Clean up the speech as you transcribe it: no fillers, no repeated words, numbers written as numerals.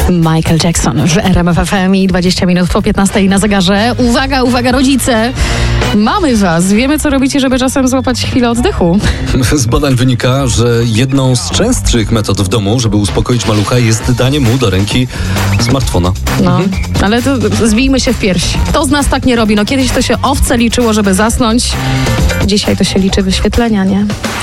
Michael Jackson w RMF FM i 20 minut po 15 na zegarze. Uwaga, uwaga, rodzice! Mamy was! Wiemy, co robicie, żeby czasem złapać chwilę oddechu. Z badań wynika, że jedną z częstszych metod w domu, żeby uspokoić malucha, jest danie mu do ręki smartfona. No, ale to zbijmy się w pierś. Kto z nas tak nie robi? No kiedyś to się owce liczyło, żeby zasnąć. Dzisiaj to się liczy wyświetlenia, nie?